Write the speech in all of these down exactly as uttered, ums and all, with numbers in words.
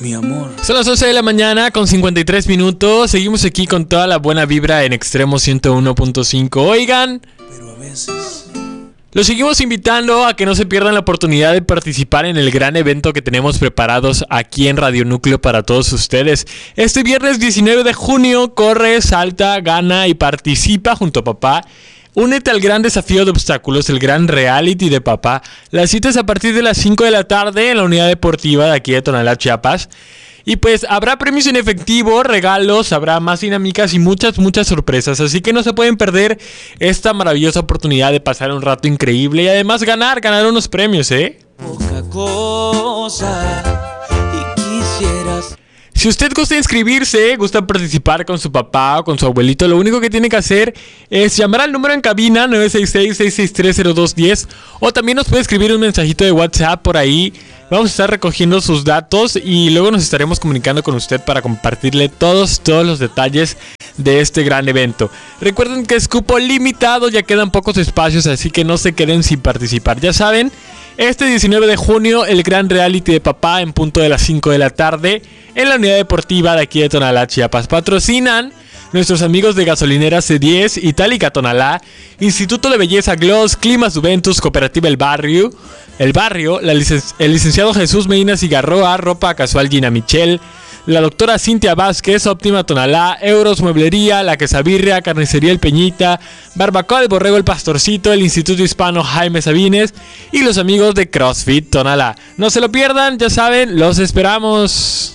Mi amor. Son las once de la mañana con cincuenta y tres minutos. Seguimos aquí con toda la buena vibra en Extremo ciento uno punto cinco. Oigan, Pero a veces los seguimos invitando a que no se pierdan la oportunidad de participar en el gran evento que tenemos preparados aquí en Radio Núcleo para todos ustedes. Este viernes diecinueve de junio, corre, salta, gana y participa junto a papá. Únete al gran desafío de obstáculos, el gran reality de papá. La cita es a partir de las cinco de la tarde en la unidad deportiva de aquí de Tonalá, Chiapas. Y pues habrá premios en efectivo, regalos, habrá más dinámicas y muchas, muchas sorpresas. Así que no se pueden perder esta maravillosa oportunidad de pasar un rato increíble y además ganar, ganar unos premios, ¿eh? poca cosa y quisieras. Si usted gusta inscribirse, gusta participar con su papá o con su abuelito, lo único que tiene que hacer es llamar al número en cabina nueve seis seis, seis seis tres, cero dos uno cero o también nos puede escribir un mensajito de WhatsApp por ahí. Vamos a estar recogiendo sus datos y luego nos estaremos comunicando con usted para compartirle todos, todos los detalles de este gran evento. Recuerden que es cupo limitado, ya quedan pocos espacios, así que no se queden sin participar. Ya saben, este diecinueve de junio, el gran reality de papá en punto de las cinco de la tarde en la unidad deportiva de aquí de Tonalá, Chiapas. Patrocinan nuestros amigos de Gasolinera C diez, Itálica Tonalá, Instituto de Belleza Gloss, Climas Juventus, Cooperativa El Barrio, El Barrio, la licen- el licenciado Jesús Medina Cigarroa, Ropa Casual Gina Michel, la doctora Cintia Vázquez, Óptima Tonalá, Euros Mueblería, La Quesabirria, Carnicería El Peñita, Barbacoa del Borrego El Pastorcito, el Instituto Hispano Jaime Sabines y los amigos de CrossFit Tonalá. No se lo pierdan, ya saben, los esperamos.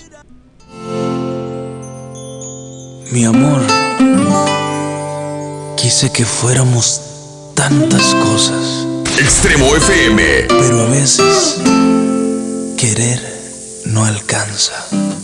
Mi amor, quise que fuéramos tantas cosas, Extremo F M. pero a veces querer no alcanza.